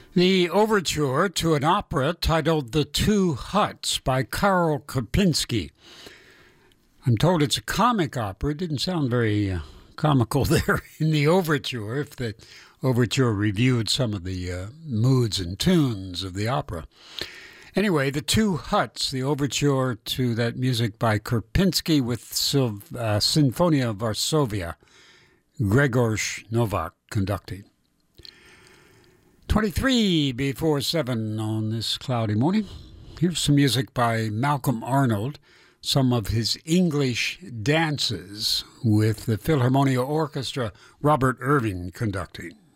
The overture to an opera titled The Two Huts by Karol Kopinski. I'm told it's a comic opera. It didn't sound very comical there in the overture, if the overture reviewed some of the moods and tunes of the opera. Anyway, The Two Huts, the overture to that music by Kopinski with Sinfonia Varsovia, Grzegorz Nowak conducting. 23 before 7 on this cloudy morning. Here's some music by Malcolm Arnold, some of his English dances with the Philharmonia Orchestra, Robert Irving conducting.